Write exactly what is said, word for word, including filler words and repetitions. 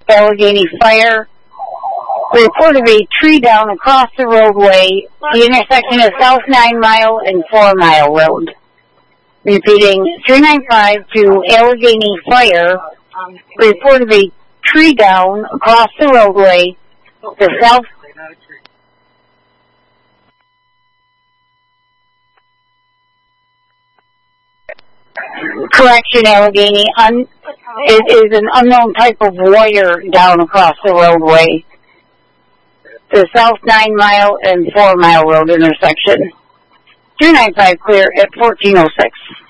Allegheny Fire. Report of a tree down across the roadway, the intersection of South Nine Mile and Four Mile Road. Repeating, three nine five to Allegheny Fire. Report of a tree down across the roadway, the South. Correction, Allegheny. Un, it is an unknown type of wire down across the roadway. The South Nine Mile and Four Mile Road intersection. three nine five clear at fourteen oh six.